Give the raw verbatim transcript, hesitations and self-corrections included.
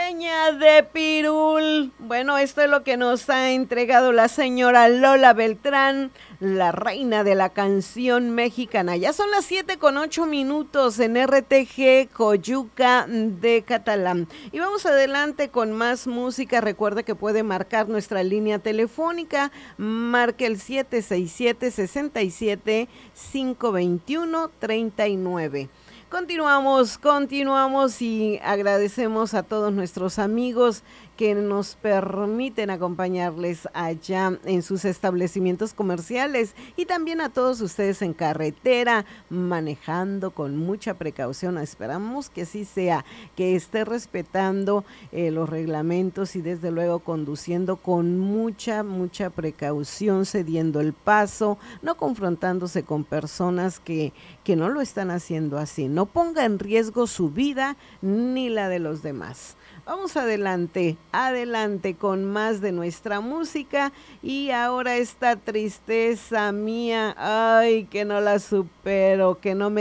Leña de pirul. Bueno, esto es lo que nos ha entregado la señora Lola Beltrán, la reina de la canción mexicana. Ya son las siete con ocho minutos en R T G Coyuca de Catalán. Y vamos adelante con más música. Recuerda que puede marcar nuestra línea telefónica. Marque el siete seis siete, seis siete, cinco dos uno, tres nueve. Continuamos, continuamos y agradecemos a todos nuestros amigos que nos permiten acompañarles allá en sus establecimientos comerciales y también a todos ustedes en carretera, manejando con mucha precaución. Esperamos que así sea, que esté respetando eh, los reglamentos y desde luego conduciendo con mucha, mucha precaución, cediendo el paso, no confrontándose con personas que, que no lo están haciendo así. No ponga en riesgo su vida ni la de los demás. Vamos adelante, adelante con más de nuestra música y ahora esta tristeza mía, ay, que no la supero, que no me